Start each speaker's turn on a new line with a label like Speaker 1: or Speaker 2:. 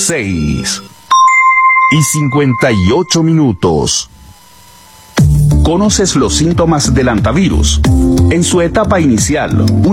Speaker 1: 6:58. ¿Conoces los síntomas del hantavirus? En su etapa inicial,